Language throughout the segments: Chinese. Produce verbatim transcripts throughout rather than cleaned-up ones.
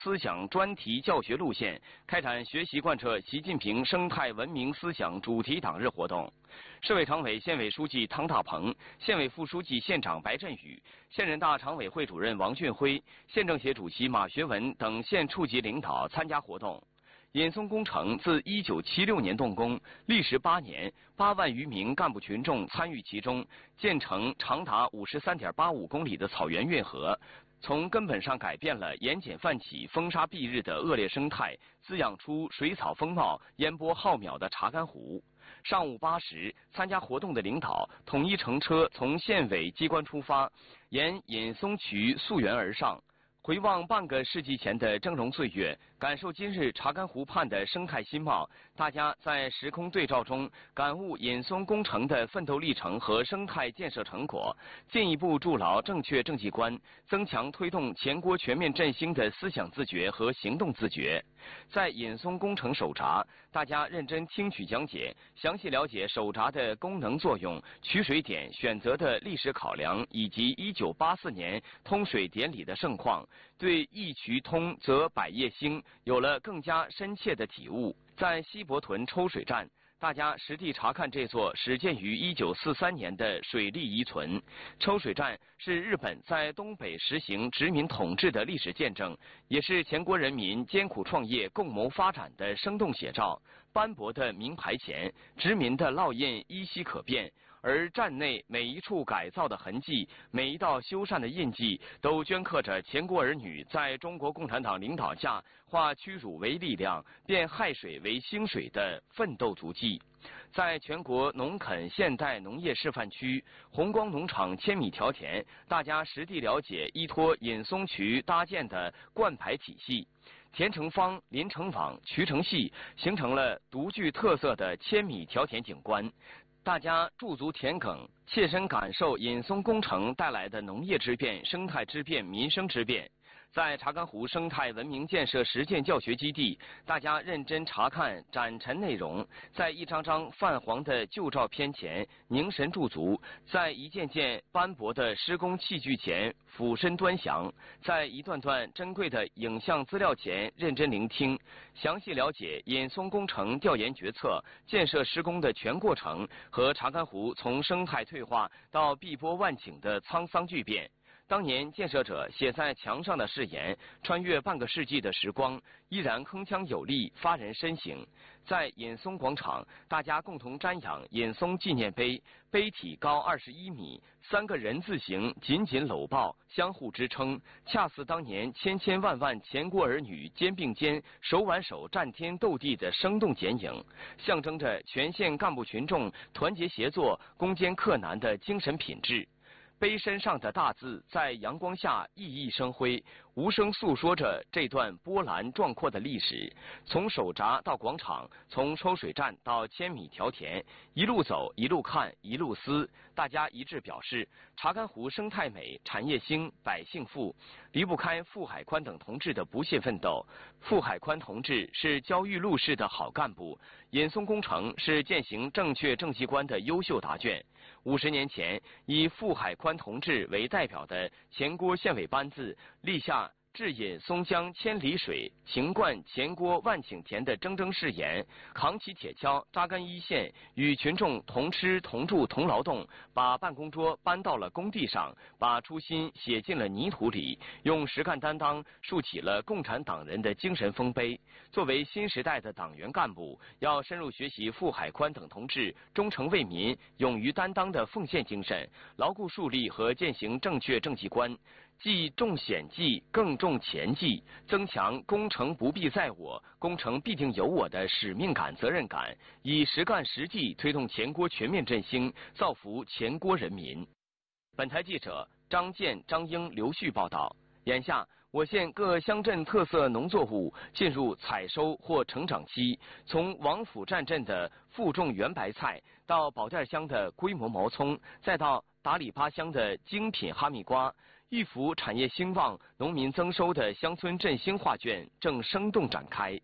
思想专题教学路线，开展学习贯彻习近平生态文明思想主题党日活动。市委常委、县委书记汤大鹏、县委副书记、县长白振宇、县人大常委会主任王俊辉、县政协主席马学文等县处级领导参加活动。尹淞工程自一九七六年动工，历时八年，八万余名干部群众参与其中，建成长达五十三点八五公里的草原运河，从根本上改变了盐碱泛起、风沙蔽日的恶劣生态，滋养出水草丰茂、烟波浩渺的查干湖。上午八时，参加活动的领导统一乘车从县委机关出发，沿尹淞渠溯源而上。回望半个世纪前的峥嵘岁月，感受今日查干湖畔的生态新貌，大家在时空对照中感悟尹淞工程的奋斗历程和生态建设成果，进一步筑牢正确政绩观，增强推动全国全面振兴的思想自觉和行动自觉。在尹淞工程首闸，大家认真听取讲解，详细了解首闸的功能作用、取水点选择的历史考量，以及一九八四年通水典礼的盛况，对一渠通则百业兴有了更加深切的体悟。在西伯屯抽水站，大家实地查看这座始建于一九四三年的水利遗存。抽水站是日本在东北实行殖民统治的历史见证，也是全国人民艰苦创业、共谋发展的生动写照。斑驳的名牌前，殖民的烙印依稀可辨，而站内每一处改造的痕迹，每一道修缮的印记，都镌刻着全国儿女在中国共产党领导下化屈辱为力量、变害水为兴水的奋斗足迹。在全国农垦现代农业示范区红光农场千米条田，大家实地了解依托尹淞渠搭建的灌排体系。田成方、林成网、渠成细，形成了独具特色的千米条田景观。大家驻足田埂，切身感受尹淞工程带来的农业之变、生态之变、民生之变。在查干湖生态文明建设实践教学基地，大家认真查看展陈内容，在一张张泛黄的旧照片前凝神驻足，在一件件斑驳的施工器具前俯身端详，在一段段珍贵的影像资料前认真聆听，详细了解尹淞工程调研决策、建设施工的全过程和查干湖从生态退化到碧波万顷的沧桑巨变。当年建设者写在墙上的誓言，穿越半个世纪的时光，依然铿锵有力，发人深省。在尹淞广场，大家共同瞻仰尹淞纪念碑，碑体高二十一米，三个人字形紧紧搂抱，相互支撑，恰似当年千千万万全国儿女肩并肩、手挽手战天斗地的生动剪影，象征着全县干部群众团结协作、攻坚克难的精神品质。碑身上的大字在阳光下熠熠生辉，无声诉说着这段波澜壮阔的历史。从首闸到广场，从抽水站到千米条田，一路走，一路看，一路思。大家一致表示，查干湖生态美、产业兴、百姓富，离不开傅海宽等同志的不懈奋斗。傅海宽同志是焦裕禄式的好干部，尹淞工程是践行正确政绩观的优秀答卷。五十年前，以傅海宽同志为代表的全国县委班子立下治引淞江千里水、情灌全国万顷田的铮铮誓言，扛起铁锹，扎根一线，与群众同吃同住同劳动，把办公桌搬到了工地上，把初心写进了泥土里，用实干担当树起了共产党人的精神丰碑。作为新时代的党员干部，要深入学习傅海宽等同志忠诚为民、勇于担当的奉献精神，牢固树立和践行正确政绩观，既重险纪，更重前纪，增强工程不必在我，工程必定有我的使命感、责任感，以实干实际推动全国全面振兴，造福全国人民。本台记者张健、张英、刘旭报道。眼下，我县各乡镇特色农作物进入采收或成长期，从王府站镇的负重圆白菜，到保店乡的规模毛葱，再到达里巴乡的精品哈密瓜，一幅产业兴旺、农民增收的乡村振兴画卷正生动展开。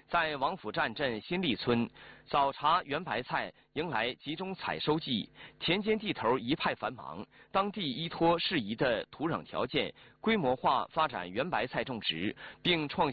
在王府站镇新立村，早茶圆白菜迎来集中采收季，田间地头一派繁忙。当地依托适宜的土壤条件，规模化发展圆白菜种植，并创